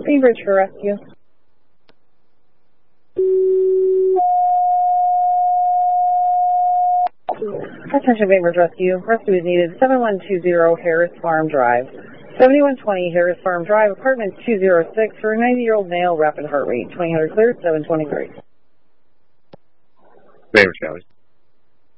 Bainbridge for rescue. Attention Bainbridge Rescue. Rescue is needed. 7120 Harris Farm Drive. 7120 Harris Farm Drive, apartment 206 for a 90-year-old male, rapid heart rate. 2000 cleared, 723. Bainbridge County.